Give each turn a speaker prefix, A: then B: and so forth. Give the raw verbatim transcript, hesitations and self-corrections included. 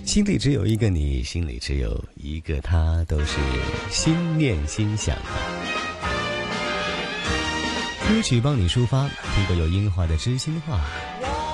A: 心里只有一个你，心里只有一个他，都是心念心想的。歌曲帮你抒发，听个有樱花的知心话。